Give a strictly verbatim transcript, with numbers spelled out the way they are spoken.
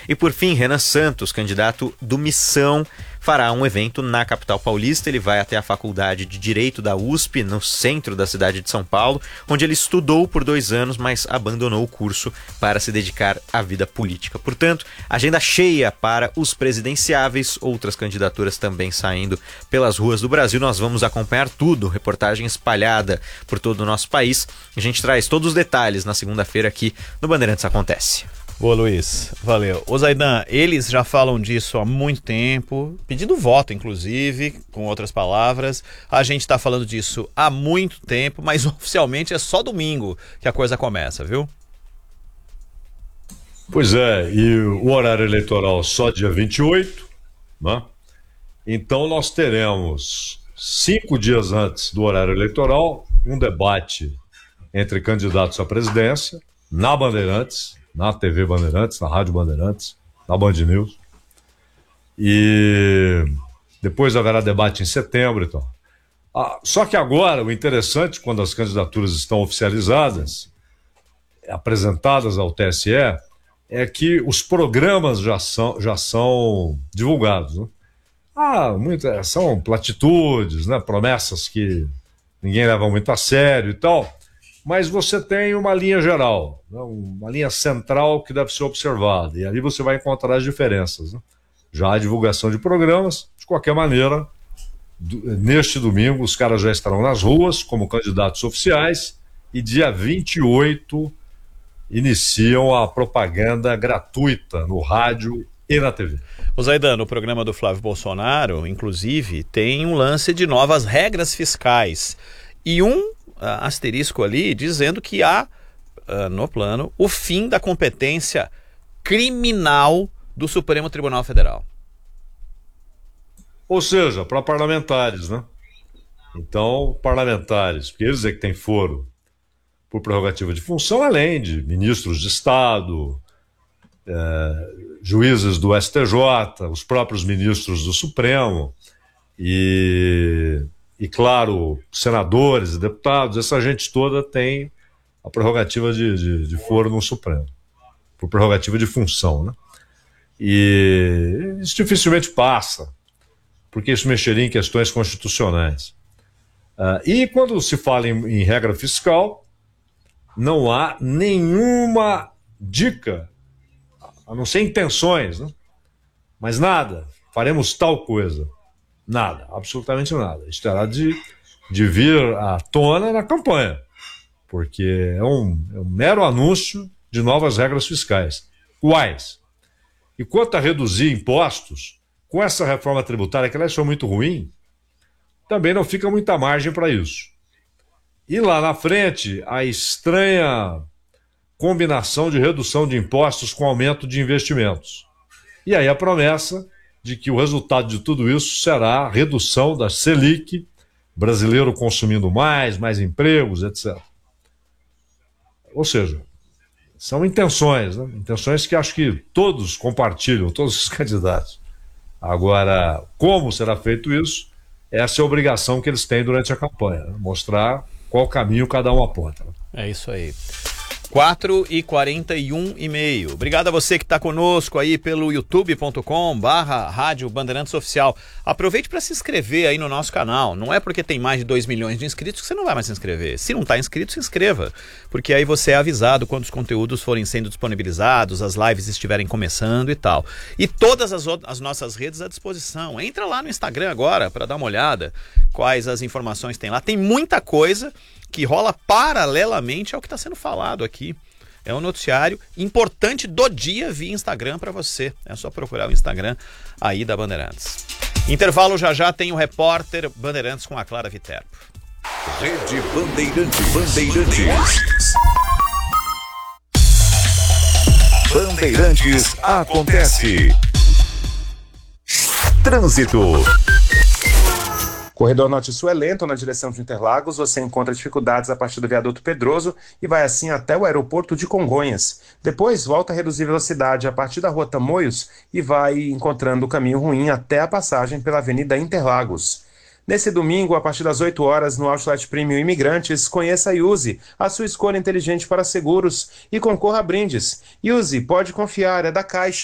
E por fim, Renan Santos, candidato do Missão, fará um evento na capital paulista. Ele vai até a Faculdade de Direito da U S P, no centro da cidade de São Paulo, onde ele estudou por dois anos, mas abandonou o curso para se dedicar à vida política. Portanto, agenda cheia para os presidenciáveis, outras candidaturas também saindo pelas ruas do Brasil. Nós vamos acompanhar tudo, reportagem espalhada por todo o nosso país. A gente traz todos os detalhes na segunda-feira aqui no Bandeirantes Acontece. Boa, Luiz. Valeu. Ô Zaidan, eles já falam disso há muito tempo, pedindo voto, inclusive, com outras palavras. A gente está falando disso há muito tempo, mas oficialmente é só domingo que a coisa começa, viu? Pois é, e o horário eleitoral só dia vinte e oito, né? Então nós teremos, cinco dias antes do horário eleitoral, um debate entre candidatos à presidência, na Bandeirantes, na T V Bandeirantes, na Rádio Bandeirantes, na Band News. E depois haverá debate em setembro e tal. Ah, só que agora, o interessante, quando as candidaturas estão oficializadas, apresentadas ao T S E, é que os programas já são, já são divulgados, né? Ah, muito, são platitudes, né? Promessas que ninguém leva muito a sério e tal. Mas você tem uma linha geral, né? Uma linha central que deve ser observada, e ali você vai encontrar as diferenças, né? Já a divulgação de programas, de qualquer maneira, do, neste domingo os caras já estarão nas ruas como candidatos oficiais, e dia vinte e oito iniciam a propaganda gratuita no rádio e na T V. O Zaidan, no programa do Flávio Bolsonaro, inclusive, tem um lance de novas regras fiscais, e um Uh, asterisco ali, dizendo que há, uh, no plano, o fim da competência criminal do Supremo Tribunal Federal. Ou seja, para parlamentares, né? Então, parlamentares, porque eles é que têm foro por prerrogativa de função, além de ministros de Estado, é, juízes do S T J, os próprios ministros do Supremo e... E, claro, senadores e deputados, essa gente toda tem a prerrogativa de, de, de foro no Supremo, por prerrogativa de função, né? E isso dificilmente passa, porque isso mexeria em questões constitucionais. Uh, e quando se fala em, em regra fiscal, não há nenhuma dica, a não ser intenções, né? Mas nada, faremos tal coisa. Nada, absolutamente nada. Isso terá de, de vir à tona na campanha, porque é um, é um mero anúncio de novas regras fiscais. Quais? E quanto a reduzir impostos, com essa reforma tributária, que ela achou muito ruim, também não fica muita margem para isso. E lá na frente, a estranha combinação de redução de impostos com aumento de investimentos. E aí a promessa de que o resultado de tudo isso será a redução da Selic, brasileiro consumindo mais, mais empregos, etcétera. Ou seja, são intenções, né? Intenções que acho que todos compartilham, todos os candidatos. Agora, como será feito isso? Essa é a obrigação que eles têm durante a campanha, né? Mostrar qual caminho cada um aponta. Né? É isso aí. quatro e quarenta e um e meio. Obrigado a você que está conosco aí pelo youtube ponto com barra Rádio Bandeirantes Oficial. Aproveite para se inscrever aí no nosso canal. Não é porque tem mais de dois milhões de inscritos que você não vai mais se inscrever. Se não está inscrito, se inscreva. Porque aí você é avisado quando os conteúdos forem sendo disponibilizados, as lives estiverem começando e tal. E todas as, as nossas redes à disposição. Entra lá no Instagram agora para dar uma olhada quais as informações tem lá. Tem muita coisa que rola paralelamente ao que está sendo falado aqui. É um noticiário importante do dia via Instagram para você. É só procurar o Instagram aí da Bandeirantes. Intervalo, já já tem o repórter Bandeirantes com a Clara Viterbo. Rede Bandeirantes. Bandeirantes. Bandeirantes acontece. Trânsito. Corredor Norte-Sul é lento na direção de Interlagos, você encontra dificuldades a partir do viaduto Pedroso e vai assim até o aeroporto de Congonhas. Depois volta a reduzir velocidade a partir da rua Tamoios e vai encontrando o caminho ruim até a passagem pela Avenida Interlagos. Nesse domingo, a partir das oito horas, no Outlet Premium Imigrantes, conheça a Yuzi, a sua escolha inteligente para seguros, e concorra a brindes. Yuzi, pode confiar, é da Caixa.